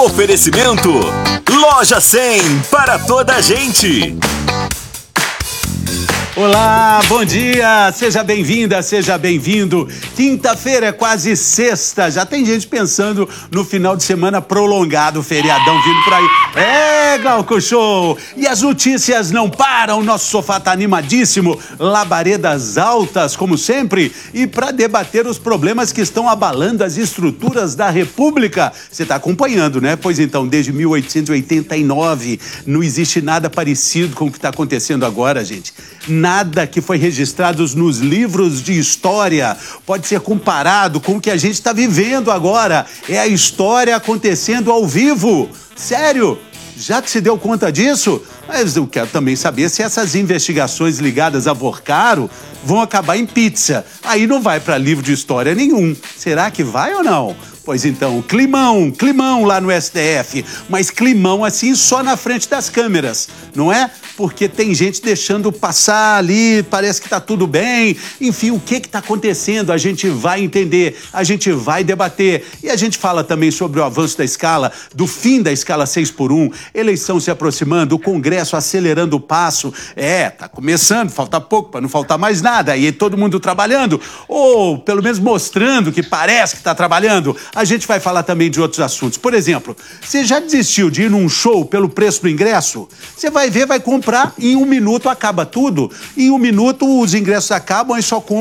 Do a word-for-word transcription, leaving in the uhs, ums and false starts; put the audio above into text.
Oferecimento Loja cem para toda a gente. Olá, bom dia, seja bem-vinda, seja bem-vindo. Quinta-feira é quase sexta, já tem gente pensando no final de semana prolongado, feriadão vindo por aí. É, Glauco Show! E as notícias não param, o nosso sofá tá animadíssimo, labaredas altas, como sempre, e para debater os problemas que estão abalando as estruturas da República. Você tá acompanhando, né? Pois então, desde mil oitocentos e oitenta e nove, não existe nada parecido com o que está acontecendo agora, gente. Nada que foi registrado nos livros de história pode ser comparado com o que a gente está vivendo agora. É a história acontecendo ao vivo. Sério? Já que se deu conta disso? Mas eu quero também saber se essas investigações ligadas a Vorcaro vão acabar em pizza. Aí não vai para livro de história nenhum. Será que vai ou não? Pois então, climão, climão lá no S T F, mas climão assim só na frente das câmeras, não é? Porque tem gente deixando passar ali, parece que tá tudo bem, enfim, o que que tá acontecendo? A gente vai entender, a gente vai debater e a gente fala também sobre o avanço da escala, do fim da escala seis por um, eleição se aproximando, o Congresso acelerando o passo, é, tá começando, falta pouco para não faltar mais nada, e todo mundo trabalhando, ou pelo menos mostrando que parece que tá trabalhando. A gente vai falar também de outros assuntos. Por exemplo, você já desistiu de ir num show pelo preço do ingresso? Você vai ver, vai comprar, em um minuto acaba tudo. Em um minuto os ingressos acabam e só compra